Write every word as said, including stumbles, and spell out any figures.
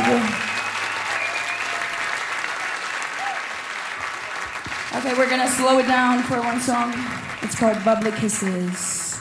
Thank you. Okay, we're gonna slow it down for one song. It's called Bubbly Kisses.